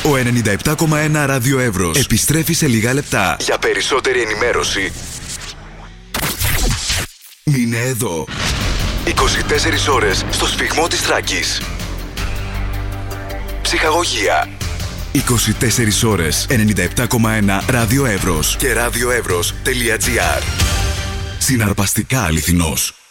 Ο 97,1 Ράδιο Εύρος επιστρέφει σε λίγα λεπτά. Για περισσότερη ενημέρωση, μείνε εδώ. 24 ώρες στο σφιγμό της Θράκης. Ψυχαγωγία. 24 ώρες 97,1 Ράδιο Εύρος και radioevros.gr. Συναρπαστικά αληθινός.